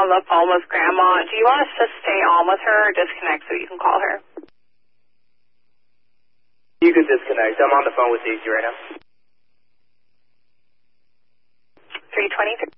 on the phone with Grandma. Do you want us to stay on with her or disconnect so you can call her? You can disconnect. I'm on the phone with Daisy right now. 323.